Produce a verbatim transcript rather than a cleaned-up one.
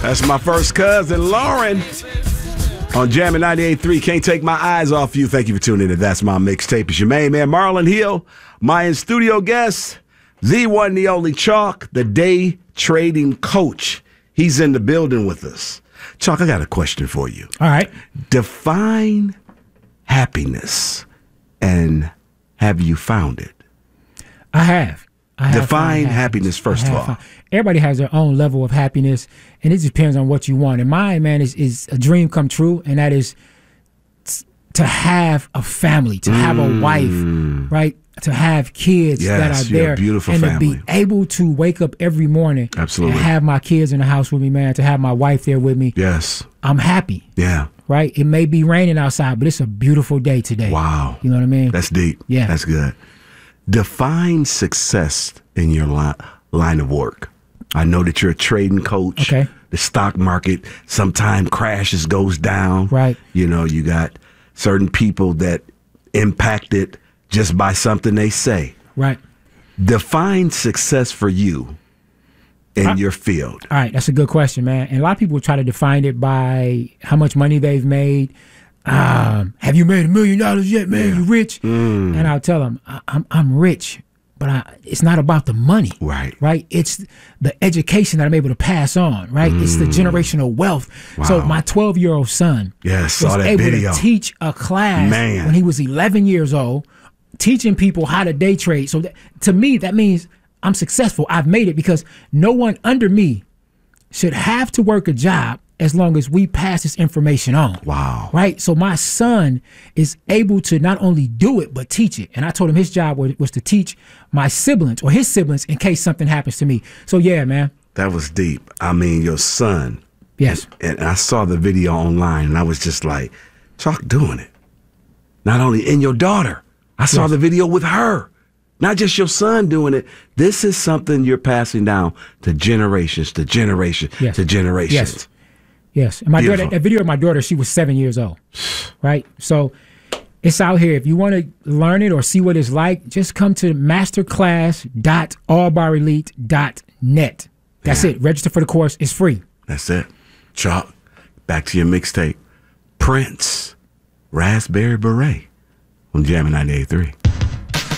That's my first cousin, Lauren, on Jammin' ninety-eight point three. Can't take my eyes off you. Thank you for tuning in. That's my mixtape. It's your main man, Marlon Hill. My in-studio guest, the one, the only Chalk, the day trading coach. He's in the building with us. Chalk, I got a question for you. All right. Define happiness, and have you found it? I have. I have Define happiness, first of all. Found. Everybody has their own level of happiness, and it depends on what you want. And mine, man, is, is a dream come true, and that is t- to have a family, to mm. have a wife, right? To have kids yes, that are there, a beautiful and family. to be able to wake up every morning Absolutely. and have my kids in the house with me, man, to have my wife there with me. Yes. I'm happy. Yeah. Right? It may be raining outside, but it's a beautiful day today. Wow. You know what I mean? That's deep. Yeah. That's good. Define success in your li- line of work. I know that you're a trading coach. Okay. The stock market sometimes crashes, goes down. Right. You know, you got certain people that impact it just by something they say. Right. Define success for you in I, your field. All right, that's a good question, man. And a lot of people try to define it by how much money they've made. Um, have you made a million dollars yet, man? Yeah. You rich? Mm. And I'll tell them, I, I'm I'm rich, but I, it's not about the money. Right. Right. It's the education that I'm able to pass on. Right. Mm. It's the generational wealth. Wow. So my twelve year old son yes, was saw that able video. to teach a class man. when he was eleven years old, teaching people how to day trade. So that, to me, that means I'm successful. I've made it because no one under me should have to work a job as long as we pass this information on. Wow. Right? So my son is able to not only do it, but teach it. And I told him his job was, was to teach my siblings or his siblings in case something happens to me. So yeah, man. That was deep. I mean, your son. Yes. And, and I saw the video online and I was just like, Chalk doing it. Not only in your daughter. I saw yes. the video with her. Not just your son doing it. This is something you're passing down to generations, to generations, yes. to generations. Yes. Yes. And my Beautiful. daughter, that video of my daughter, she was seven years old. Right? So it's out here. If you want to learn it or see what it's like, just come to masterclass dot all bar elite dot net. That's yeah. it. Register for the course. It's free. That's it. Chalk, back to your mixtape. Prince, Raspberry Beret on Jammin' ninety-eight point three.